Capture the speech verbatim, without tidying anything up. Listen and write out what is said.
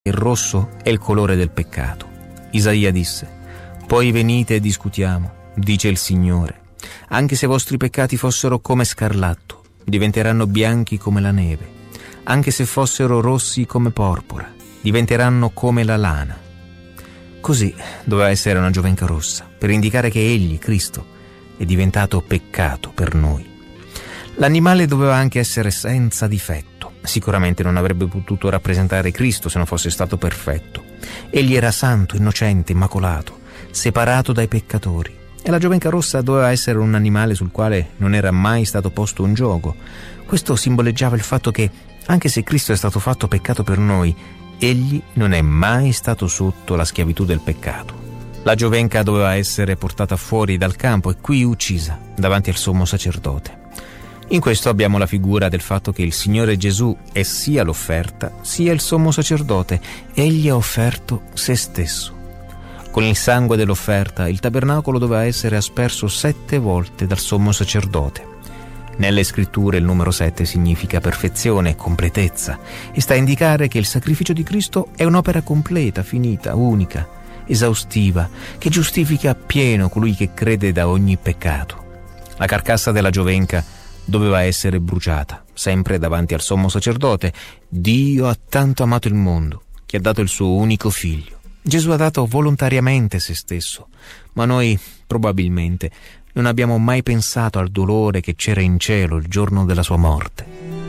il rosso è il colore del peccato. Isaia disse: «Poi venite e discutiamo, dice il Signore. Anche se i vostri peccati fossero come scarlatto, diventeranno bianchi come la neve. Anche se fossero rossi come porpora, diventeranno come la lana». Così doveva essere una giovenca rossa, per indicare che Egli, Cristo, è diventato peccato per noi. L'animale doveva anche essere senza difetto. Sicuramente non avrebbe potuto rappresentare Cristo se non fosse stato perfetto. Egli era santo, innocente, immacolato, separato dai peccatori. E la giovenca rossa doveva essere un animale sul quale non era mai stato posto un giogo. Questo simboleggiava il fatto che, anche se Cristo è stato fatto peccato per noi, Egli non è mai stato sotto la schiavitù del peccato. La giovenca doveva essere portata fuori dal campo e qui uccisa davanti al sommo sacerdote. In questo abbiamo la figura del fatto che il Signore Gesù è sia l'offerta sia il sommo sacerdote. Egli ha offerto se stesso. Con il sangue dell'offerta il tabernacolo doveva essere asperso sette volte dal sommo sacerdote. Nelle scritture il numero sette significa perfezione, completezza, e sta a indicare che il sacrificio di Cristo è un'opera completa, finita, unica, esaustiva, che giustifica appieno colui che crede da ogni peccato. La carcassa della giovenca doveva essere bruciata, sempre davanti al sommo sacerdote. Dio ha tanto amato il mondo che ha dato il suo unico figlio. Gesù ha dato volontariamente se stesso, ma noi probabilmente non abbiamo mai pensato al dolore che c'era in cielo il giorno della sua morte.